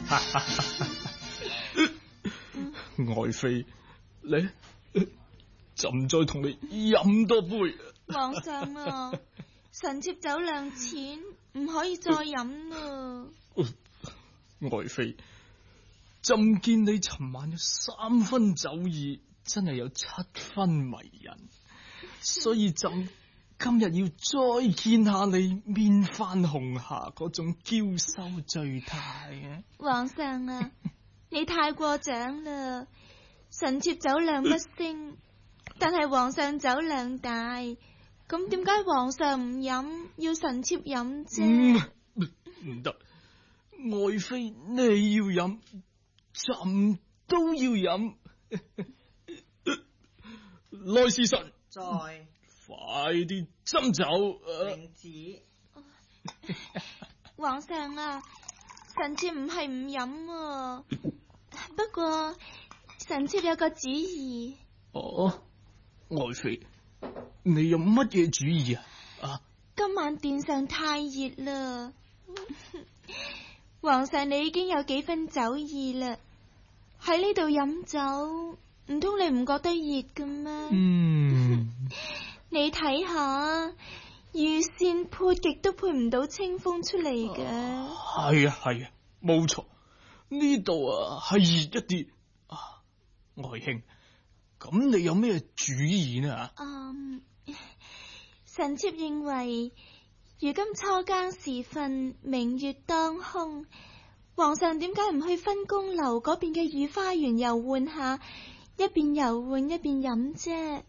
愛妃，你朕再同你飲多杯。 皇上啊，臣妾酒量淺，唔可以再飲啦。 愛妃，朕見你尋晚有3分酒意，真係有7分迷人，所以朕今日要再見下你面泛紅霞嗰種嬌羞醉態嘅。 皇上啊，你太過獎啦，臣妾酒量不升，但係皇上酒量大，咁點解皇上唔飲，要臣妾飲啫？ 唔得，愛妃你要飲，朕都要飲。來侍臣， 在快啲斟酒。 領旨。 皇上啊，臣妾唔係唔飲啊，不過臣妾有個主意。 哦，愛妃，你有乜嘢主意啊？啊， 今晚殿上太熱啦，皇上你已經有幾分酒意啦，喺呢度飲酒，唔通你唔覺得熱嘅咩？你睇下，御扇潑極都潑唔到清風出嚟嘅。 係啊，冇錯，呢度啊係熱一啲啊。愛卿，咁你有咩主意呢？ 臣妾認為，如今初更時分，明月當空，皇上點解唔去分宮樓嗰邊嘅御花園遊玩下，一邊遊玩一邊飲啫？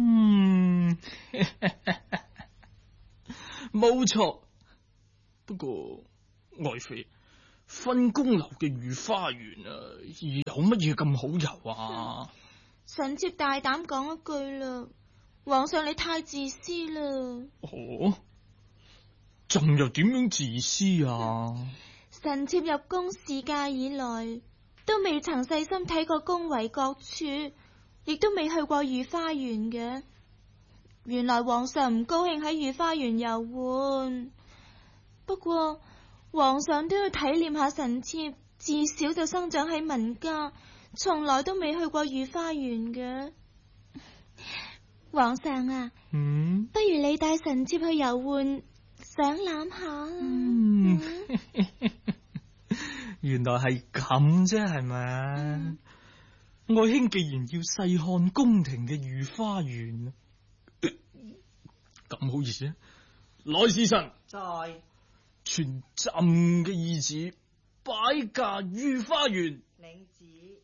冇錯。不過愛妃，分宮樓嘅御花園啊，有乜嘢咁好遊啊？ 臣妾大膽講一句啦，皇上你太自私啦。 哦，朕又點樣自私啊？ 臣妾入宮侍駕以來，都未曾細心睇過宮闈各處，亦都未去過御花園嘅。原來皇上唔高興喺御花園遊玩，不過皇上都要體諒下臣妾，自小就生長喺民家，從來都未去過御花園嘅。皇上啊，不如你帶臣妾去遊玩，想攬下。 原來係咁啫，係咪？愛卿既然要細看宮廷嘅御花園，咁好意思啊！來侍臣， 在傳朕嘅意旨，擺駕御花園。 領旨。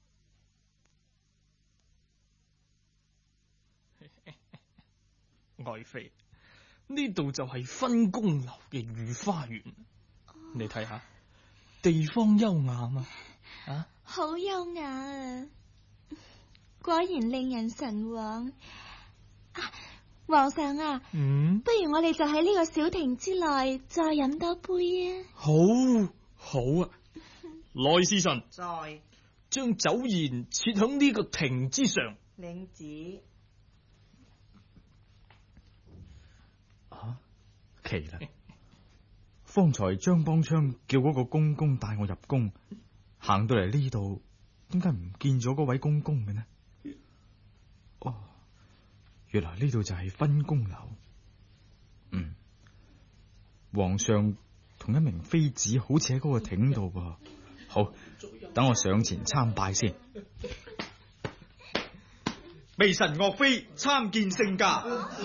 愛妃，呢度就係分宮樓嘅御花園，你睇下，地方優雅嘛，啊， 好優雅啊！果然令人神往。皇上啊，不如我哋就喺呢個小亭之內再飲多杯啊！ 好啊！來侍臣， 在將酒筵設響呢個亭之上。 領旨。 奇啦！方才張邦昌叫嗰個公公帶我入宮，行到嚟呢度，點解唔見咗嗰位公公嘅呢？哦，原來呢度就係分宮樓。皇上同一名妃子好似喺嗰個亭度噃。好，等我上前參拜先。 微臣岳飛參見聖駕。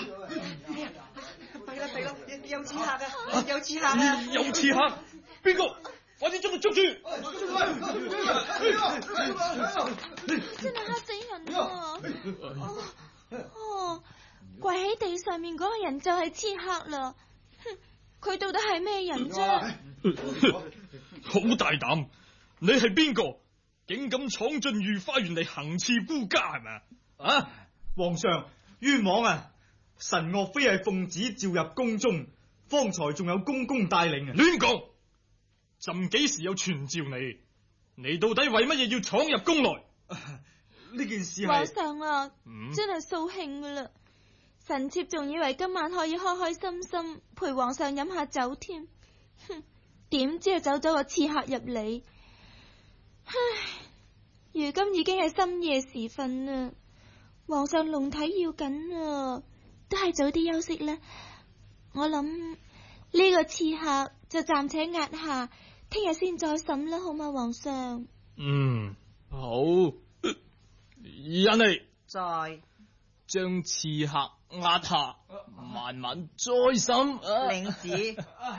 弊啦，有刺客啊！有刺客啊！ 有刺客，邊個？快啲將佢捉住！ 真係嚇死人啊！跪喺地上面嗰個人就係刺客啦！佢到底係咩人啫？ 好大膽！你係邊個？竟敢闖進御花園嚟行刺孤家係咪啊？ 皇上冤枉啊！臣岳飛係奉旨召入宮中，方才仲有公公帶領啊！ 亂講！朕幾時有傳召你？你到底為乜嘢要闖入宮來？ 呢件事係皇上啊，真係掃興噶啦！臣妾仲以為今晚可以開開心心陪皇上飲下酒添，點知走咗個刺客入嚟， 如今已經係深夜時分啦，皇上龍體要緊啊，都係早啲休息啦。我諗呢個刺客就暫且壓下，聽日先再審啦，好嗎，皇上？ 好，人嚟在將刺客壓下，慢慢再審。 領旨。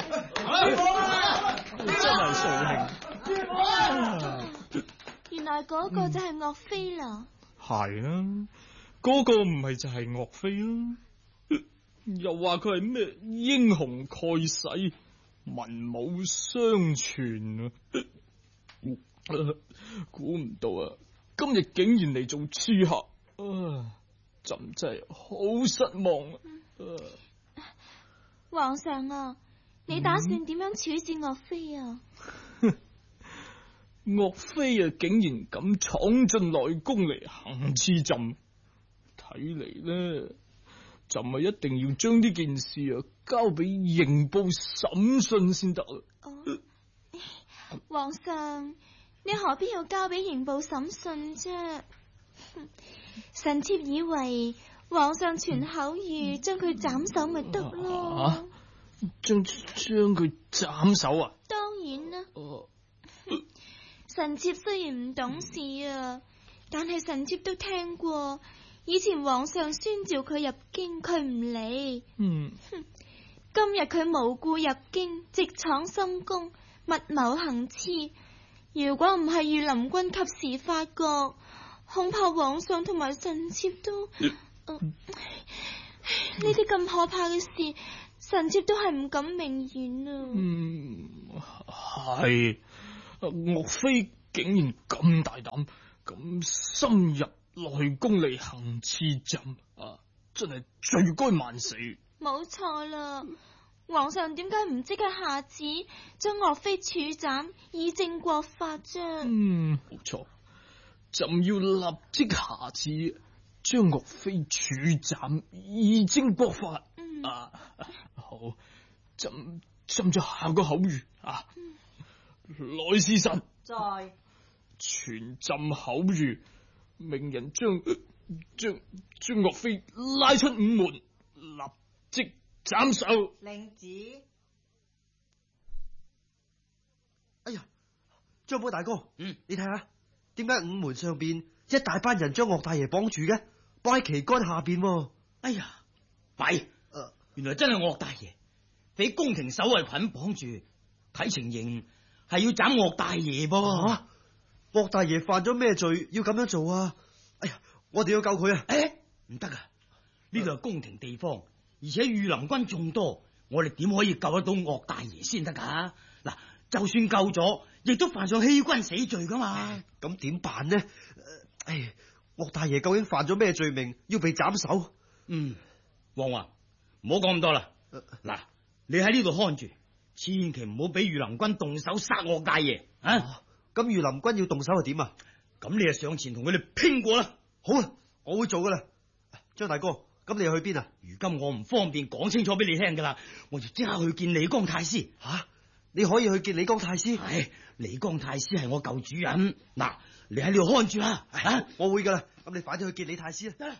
真係掃興。 原來嗰個就係岳飛啦。 係啊，嗰個唔係就係岳飛啊？又話佢係咩英雄蓋世，文武雙全啊！估唔到啊，今日竟然嚟做刺客啊！朕真係好失望啊！ 皇上啊，你打算點樣處置岳飛啊？ 岳飛啊，竟然敢闖進內宮嚟行刺朕，睇嚟呢，朕啊一定要將呢件事啊交俾刑部審訊先得啊！ 皇上，你何必要交俾刑部審訊啫？臣妾以為皇上傳口諭，將佢斬首咪得咯。 將佢斬首啊？ 當然啦。臣妾雖然唔懂事啊，但係臣妾都聽過，以前皇上宣召佢入京，佢唔理。今日佢無故入京，直闖深宮，密謀行刺。如果唔係御林軍及時發覺，恐怕皇上同埋臣妾都呢啲咁可怕嘅事，臣妾都係唔敢明言啊。 係。岳飛竟然咁大膽，咁深入內宮嚟行刺朕啊！真係罪該萬死。 冇錯啦，皇上點解唔即刻下旨將岳飛處斬，以正國法啫？ 冇錯，朕要立即下旨將岳飛處斬，以正國法。好，朕就下個口諭啊。來使臣在傳朕口諭，命人將岳飛拉出午門，立即斬首。 領旨。 哎呀，張寶大哥，你睇下，點解午門上邊一大班人將岳大爺綁住嘅，綁喺旗杆下邊？ 哎呀，弊！原來真係岳大爺俾宮廷守衛捆綁住，睇情形係要斬岳大爺噃。 岳大爺犯咗咩罪要咁樣做啊？哎呀，我哋要救佢啊！ 唔得啊！呢度係宮廷地方，而且御林軍眾多，我哋點可以救得到岳大爺先得噶？嗱，就算救咗，亦都犯上欺君死罪噶嘛。 咁點辦呢？岳大爺究竟犯咗咩罪名要被斬首？ 王華，唔好講咁多啦。嗱，你喺呢度看住，千祈唔好俾御林軍動手殺岳大爺啊！ 咁御林軍要動手係點啊？ 咁你就上前同佢哋拼過啦。 好啊，我會做噶啦。張大哥，咁你又去邊啊？ 如今我唔方便講清楚俾你聽噶啦，我就即刻去見李江太師。 你可以去見李江太師？ 係，李江太師係我舊主人。嗱，你喺呢度看住啦。 我會噶啦。咁你快啲去見李太師啊！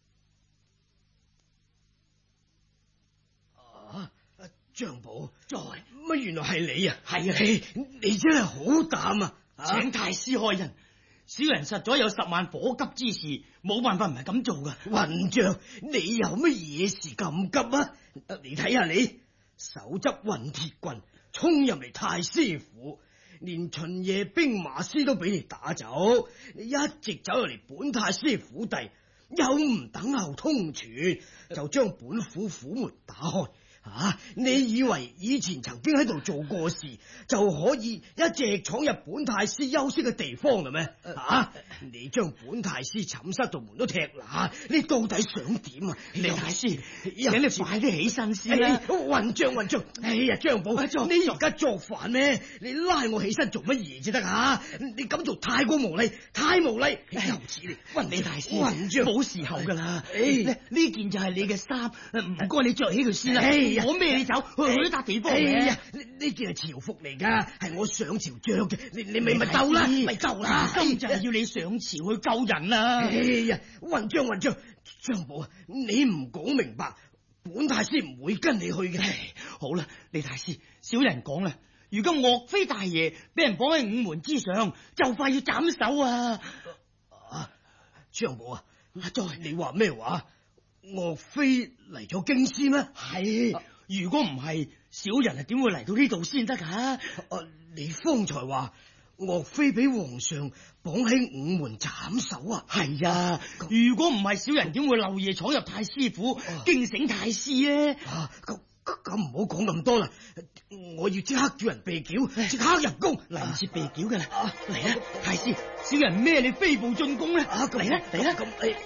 張寶，乜原來係你啊？係啊，你真係好膽啊！請太師開恩，小人實在有10萬火急之事，冇辦法唔係咁做噶。混帳，你有乜嘢事咁急啊？你睇下你，手執混鐵棍衝入嚟太師府，連巡夜兵馬司都俾你打走，你一直走入嚟本太師府邸，又唔等候通傳，就將本府府門打開。你以為以前曾經喺度做過事就可以一直闖入本太師休息嘅地方啦咩？你將本太師寢室度門都踢爛，你到底想點啊？李太師，請你快啲起身先啦！混帳！哎呀，張寶，你而家作反咩？你拉我起身做乜嘢至得啊？你咁做太過無禮，太無禮！又似你，李太師，混帳冇時候噶啦！呢件就係你嘅衫，唔該你着起佢先啦。 我孭你走去笪地方嘅。 呢件係朝服嚟噶，係我上朝着嘅，你咪鬥啦，咪鬥啦！ 今就係要你上朝去救人啦！ 哎呀，混帳，張寶啊，你唔講明白，本太師唔會跟你去嘅。 好啦，李大師，小人講啦，如今岳飛大爺俾人綁喺午門之上，就快要斬首啊！ 張寶啊，你話咩話？岳飛嚟咗京師咩？ 係，如果唔係，小人點會嚟到呢度先得噶？ 你方才話岳飛俾皇上綁喺午門斬首啊？ 係啊，如果唔係，小人點會漏夜闖入太師府驚醒太師咧？ 咁唔好講咁多啦，我要即刻叫人備繳，即刻入宮嚟唔切備繳噶啦！嚟啦，太師，小人孭你飛步進宮啦！嚟啦！ 咁